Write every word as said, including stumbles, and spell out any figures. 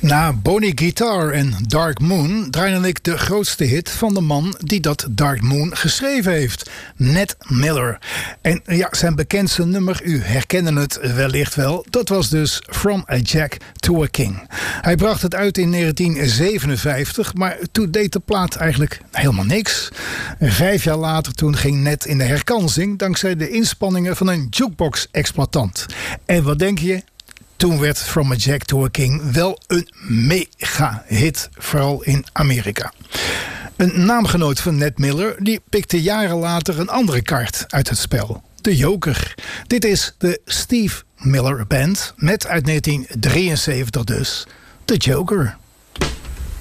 Na Bonnie Guitar en Dark Moon draaide ik de grootste hit van de man die dat Dark Moon geschreven heeft. Ned Miller. En ja, zijn bekendste nummer, u herkende het wellicht wel, dat was dus From a Jack to a King. Hij bracht het uit in negentien zevenenvijftig, maar toen deed de plaat eigenlijk helemaal niks. Vijf jaar later toen ging Ned in de herkansing dankzij de inspanningen van een jukebox-exploitant. En wat denk je? Toen werd From a Jack to a King wel een mega-hit, vooral in Amerika. Een naamgenoot van Ned Miller die pikte jaren later een andere kaart uit het spel. De Joker. Dit is de Steve Miller Band met uit negentien drieënzeventig dus de Joker.